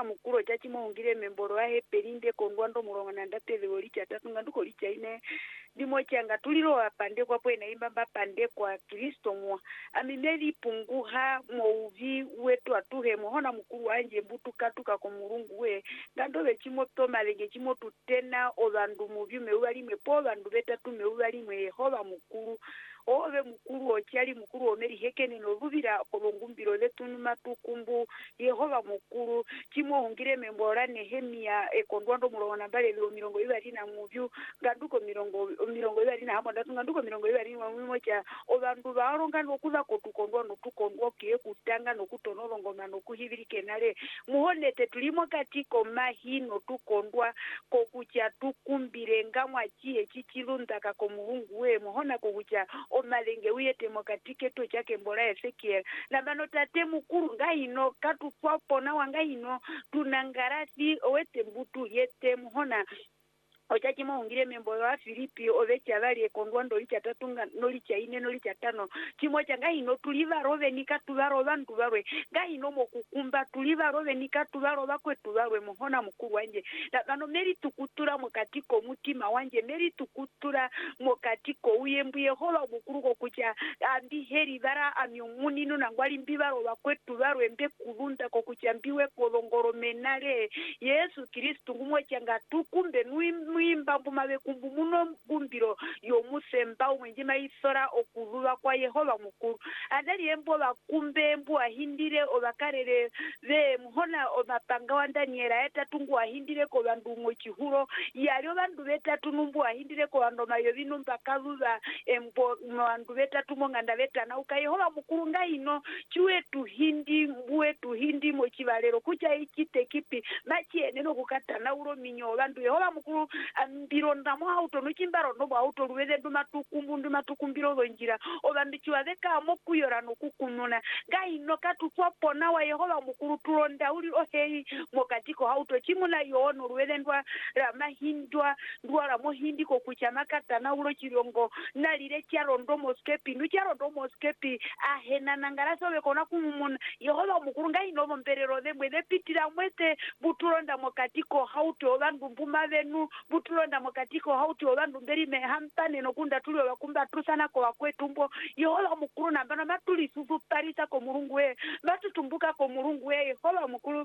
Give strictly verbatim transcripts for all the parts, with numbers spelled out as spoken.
muhona mukuru chachimo ungire memboro ahe perinde kondwando murongo na ndatele olicha tatunga nduko licha ine ndimo changa tuliro apande kwa pwena imbamba pande kwa Kristo mwa amimeli punguha mouvi wetu atuhe muhona mukuru wanje mbutu katuka kwa murungu we ngandove chimo toma lege chimo tutena obandu muvi mewali mepo bandu betatu mewali mwe Yehova mukuru ove mukuru okyali mukuru omeri hekene no rubira kolongumbiro letu matukumbu Yehova mukuru chimo ungire membora Nehemia ekondwando mulona mbale lo mirongo ibiri na muvyu ngaduko mirongo mirongo ibiri na hapo ndatunga nduko mirongo ibiri na mmoja obandu baronga nokuza kotukondwa notukondwa kiye kutanga nokutonolongoma nokuhibirike nale muhonete tulimo katiko mahino tukondwa kokucha tukumbire ngamwa kiye chichilundaka ko muhungu we muhona kokucha omalenge uyete mokatike to chake mbora Ezekiel na bano tate mukuru ngahino katupwapo na wangahino tunangarasi owete mbutu yete muhona ochachi muungire membo wa Filipi ovecha bali ekondwando licha tatunga no licha ine no licha tano chimo changa hino tuliva rove nikatubaro bantu barwe ngahino mokukumba tuliva rove nikatubaro bakwe tubarwe muhona mukuru wanje bano meri tukutura mukatiko mutima wanje meri tukutura mukatiko uyembu Yehova mukuru ko kucha ambi heri bara amyumuni no nangwali mbibaro bakwe tubarwe mbe kulunda ko kuchambiwe kolongoro menale Yesu Kristo ngumwe changa tukumbe nuimu imba bumabe kumbumuno gumbiro yo musemba umwenjima isora okuruba kwa Yehova mukuru adali embo bakumbe embo ahindire obakarere be muhona obapanga wandaniera etatungu ahindire ko bandu mu kihuro yalyo bandu betatu numbu ahindire ko bando mayo binumba kazuza embo bandu betatu monganda betana uka Yehova mukuru ngahino chiwe tuhindi mbuwe tuhindi mo kibalero kucha ikite kipi machiene no kukatana uro minyo bandu Yehova mukuru ambironda mo auto no kimbaro no auto ruweze ndumatukumbu ndumatukumbiro zonjira obambichiwa veka mo kuyora no kukununa ngahino katupwapo na wa Yehova mukuru turonda uli ohei mokatiko auto chimuna yono ruweze ndwa ramahindwa ndwa ramohindi ko kuchamakata na ulo chirongo nalire charondo moskepi nu charondo moskepi ahena nangaraso bekona kumumuna Yehova mukuru ngahino momperero themwe thepitira mwete buturonda mokatiko auto bandu mbuma benu buturonda mokatiko hauti obandu mberi me hampane no kunda tulio bakumba tusana ko wakwetumbo Yehova mukuru nambana matuli susu parisa ko murungu we batutumbuka ko murungu we Yehova mukuru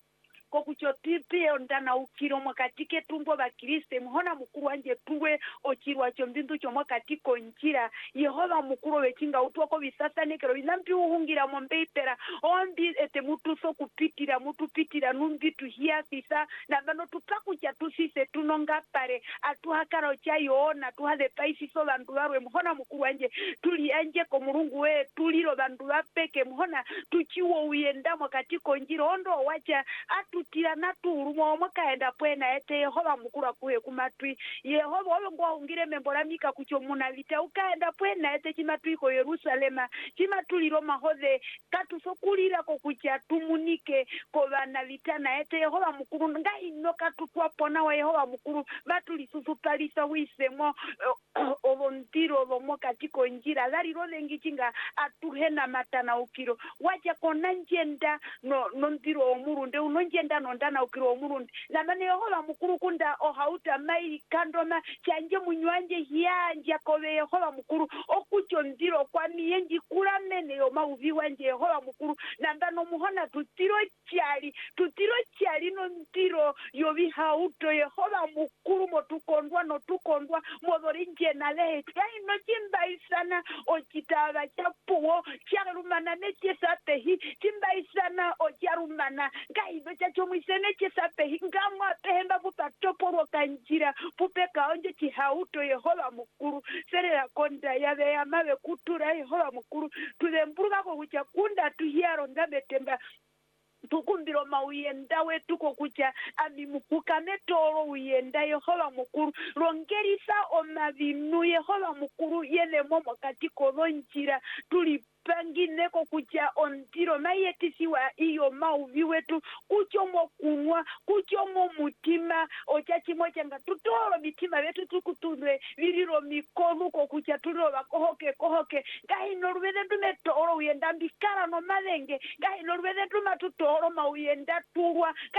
kokuchotipe ondana ukiro mwakatike tumbo ba Kriste muhona mukuru wanje tuwe okirwa cyo mbindu cyo mwakatiko njira Yehova mukuru wechinga utwako bisasa nekero binampi uhungira mombeipera ombi ete mutu so kupitira mutu pitira numbi tuhia sisa na bano tupaku cha tusise tunonga pare atuhakara chayoona tuhade paisi so bandu barwe muhona mukuru wanje tuli anje ko murungu we tuliro bandu bapeke muhona tuchiwo uyenda mwakatiko njira ondo wacha atu tira naturu mo mwakaenda pwena ete Yehova mukuru akuhe kumatwi Yehova obe ngo ungire membora mika kucho muna vita ukaenda pwena ete chimatwi ko Yerusalema chimatuliro mahode katusokulira ko kucha tumunike ko bana vitana ete Yehova mukuru ngai no katupwapo na wa Yehova mukuru batuli susupalisa wisemo obontiro bomo katiko njira dari rode ngichinga atuhena matana ukiro wacha konanjenda no no ntiro omurunde unonjenda nondana ukiro omurundi namane Yehova mukuru kunda ohauta mai kandoma chanje munywanje hiyanje kobe Yehova mukuru okucho ndiro kwa miyenji kuramene yo mauvi wanje Yehova mukuru nandano muhona tutiro cyali tutiro cyali no ntiro yo bihauto Yehova mukuru motukondwa no tukondwa modorinje nale tai no chimba isana okitaba chapuo cyarumana nechesape hi chimba isana okyarumana ngaibe chacho mwisene chesape hi ngamwa pemba bupatoporo kanjira pupeka onje kihauto Yehova mukuru serera konda yabe yamabe kutura Yehova mukuru tulemburuka ko kucha kunda tuhiaro ndabetemba tukumbiro mauyenda wetu ko kucha abimukuka metoro uyenda Yehova mukuru rongerisa omabinu Yehova mukuru yele momo katiko lonjira tuli pangine ko kucha ontiro mayetisiwa iyo mauvi wetu kuchomo kunwa kuchomo mutima ochachi mocha nga tutoro bitima betu tukutundwe viriro mikolu ko kucha turo bakohoke kohoke gahi norwede tumetoro uyenda mbikara no malenge gahi norwede tumatutoro mauyenda turwa